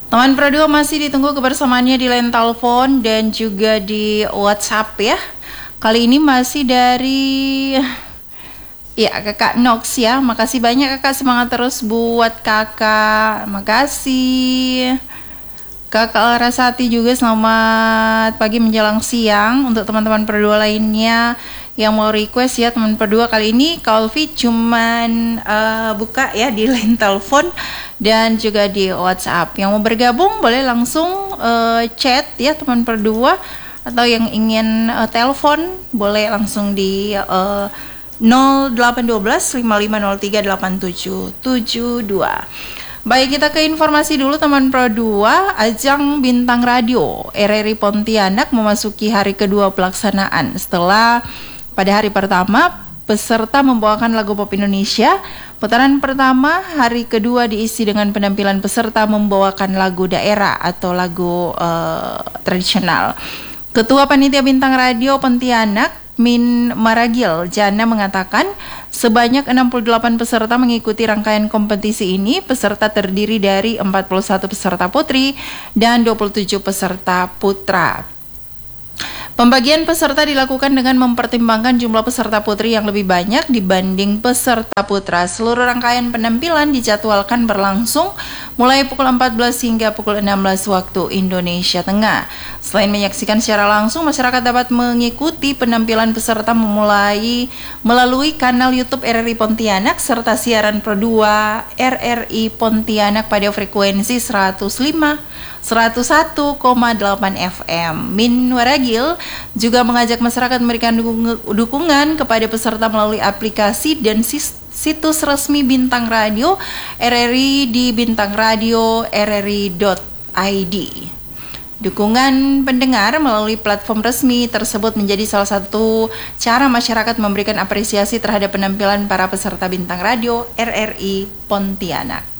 Teman Pro 2 masih ditunggu kebersamaannya di line telepon dan juga di WhatsApp ya. Kali ini masih dari Kakak Nox ya. Makasih banyak Kakak, semangat terus buat Kakak. Makasih. Kakak Larasati juga selamat pagi menjelang siang. Untuk teman-teman Pro 2 lainnya yang mau request ya, teman Pro 2 kali ini Kalvi cuman buka ya di line telepon dan juga di WhatsApp. Yang mau bergabung boleh langsung chat ya teman Pro 2, atau yang ingin telepon boleh langsung di 0812 5503 8772. Baik, kita ke informasi dulu teman Pro 2. Ajang Bintang Radio RRI Pontianak memasuki hari kedua pelaksanaan. Setelah pada hari pertama peserta membawakan lagu pop Indonesia, putaran pertama hari kedua diisi dengan penampilan peserta membawakan lagu daerah atau lagu tradisional. Ketua Panitia Bintang Radio Pontianak, Min Maragil Jana, mengatakan sebanyak 68 peserta mengikuti rangkaian kompetisi ini. Peserta terdiri dari 41 peserta putri dan 27 peserta putra. Pembagian peserta dilakukan dengan mempertimbangkan jumlah peserta putri yang lebih banyak dibanding peserta putra. Seluruh rangkaian penampilan dijadwalkan berlangsung mulai pukul 14 hingga pukul 16 waktu Indonesia Tengah. Selain menyaksikan secara langsung, masyarakat dapat mengikuti penampilan peserta melalui kanal YouTube RRI Pontianak serta siaran Pro 2 RRI Pontianak pada frekuensi 101,8 FM. Min Waragil juga mengajak masyarakat memberikan dukungan kepada peserta melalui aplikasi dan situs resmi Bintang Radio RRI di bintangradio.rri.id. Dukungan pendengar melalui platform resmi tersebut menjadi salah satu cara masyarakat memberikan apresiasi terhadap penampilan para peserta Bintang Radio RRI Pontianak.